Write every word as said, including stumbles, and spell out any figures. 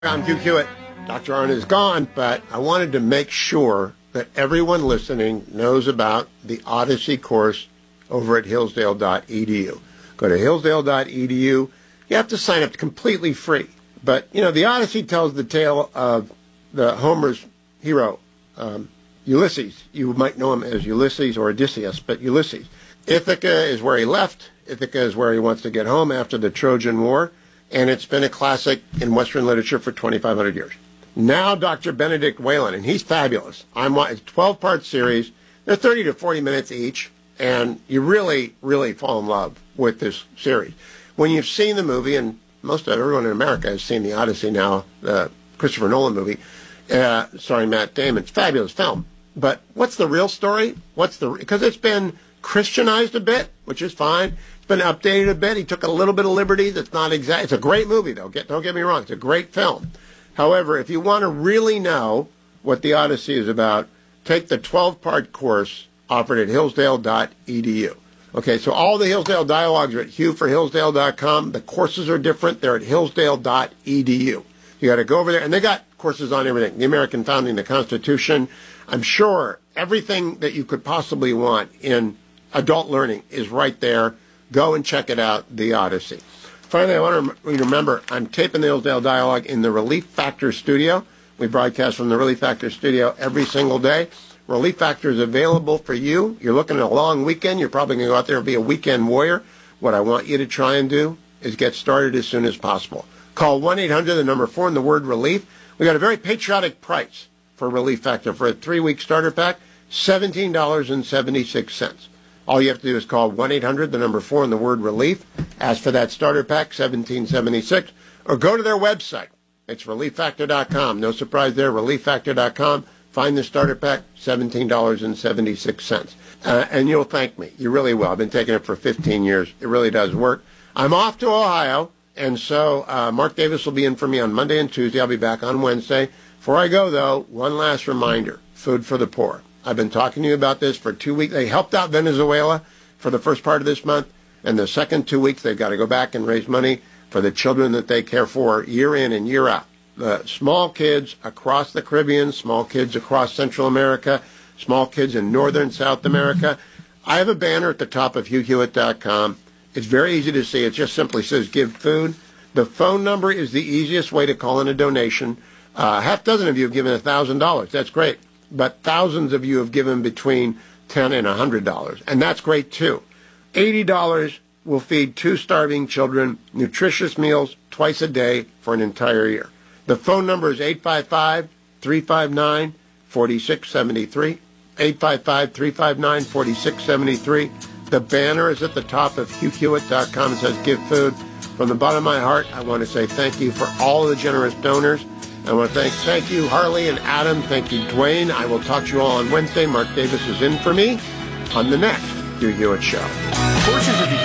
I'm Hugh Hewitt. Doctor Arnn is gone, but I wanted to make sure that everyone listening knows about the Odyssey course over at hillsdale dot e d u. Go to hillsdale dot e d u. You have to sign up completely free. But, you know, the Odyssey tells the tale of the Homer's hero, um, Ulysses. You might know him as Ulysses or Odysseus, but Ulysses. Ithaca is where he left. Ithaca is where he wants to get home after the Trojan War. And it's been a classic in Western literature for twenty-five hundred years. Now Doctor Benedict Whalen, and he's fabulous. I'm It's a twelve-part series. They're thirty to forty minutes each, and you really, really fall in love with this series. When you've seen the movie, and most of everyone in America has seen the Odyssey now, the Christopher Nolan movie, uh, starring Matt Damon. It's a fabulous film. But what's the real story? What's the Because it's been Christianized a bit, which is fine. It's been updated a bit. He took a little bit of liberty. That's not exact. It's a great movie, though. Get, don't get me wrong. It's a great film. However, if you want to really know what the Odyssey is about, take the twelve-part course offered at hillsdale dot e d u. Okay, so all the Hillsdale dialogues are at hugh for hillsdale dot com. The courses are different. They're at hillsdale dot e d u. You got to go over there, and they got courses on everything. The American founding, the Constitution. I'm sure everything that you could possibly want in adult learning is right there. Go and check it out, the Odyssey. Finally, I want to remember, I'm taping the Hillsdale Dialogue in the Relief Factor studio. We broadcast from the Relief Factor studio every single day. Relief Factor is available for you. You're looking at a long weekend. You're probably going to go out there and be a weekend warrior. What I want you to try and do is get started as soon as possible. Call one eight hundred, the number four, and the word relief. We got a very patriotic price for Relief Factor. For a three-week starter pack, seventeen dollars and seventy-six cents. All you have to do is call one eight hundred, the number four, and the word relief. Ask for that starter pack, seventeen seventy-six, or go to their website. It's relief factor dot com. No surprise there, relief factor dot com. Find the starter pack, seventeen dollars and seventy-six cents. Uh, and you'll thank me. You really will. I've been taking it for fifteen years. It really does work. I'm off to Ohio, and so uh, Mark Davis will be in for me on Monday and Tuesday. I'll be back on Wednesday. Before I go, though, one last reminder, Food for the Poor. I've been talking to you about this for two weeks. They helped out Venezuela for the first part of this month, and the second two weeks they've got to go back and raise money for the children that they care for year in and year out. The small kids across the Caribbean, small kids across Central America, small kids in Northern South America. I have a banner at the top of hugh hewitt dot com. It's very easy to see. It just simply says Give Food. The phone number is the easiest way to call in a donation. Uh, half dozen of you have given one thousand dollars. That's great. But thousands of you have given between ten dollars and one hundred dollars, and that's great too. eighty dollars will feed two starving children nutritious meals twice a day for an entire year. The phone number is eight five five, three five nine, four six seven three, eight five five, three five nine, four six seven three. The banner is at the top of hugh hewitt dot com. It says Give Food. From the bottom of my heart, I want to say thank you for all of the generous donors. I want to thank thank you, Harley and Adam. Thank you, Dwayne. I will talk to you all on Wednesday. Mark Davis is in for me on the next Hugh Hewitt Show. Portions of the